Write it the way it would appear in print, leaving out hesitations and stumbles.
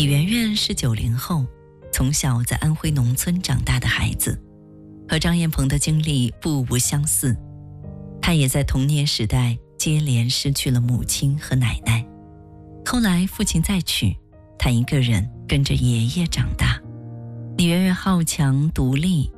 媛媛是90后，从小在安徽农村长大的孩子，和张彦鹏的经历不无相似。他也在童年时代接连失去了母亲和奶奶，后来父亲再娶，他一个人跟着爷爷长大。李媛媛好强独立，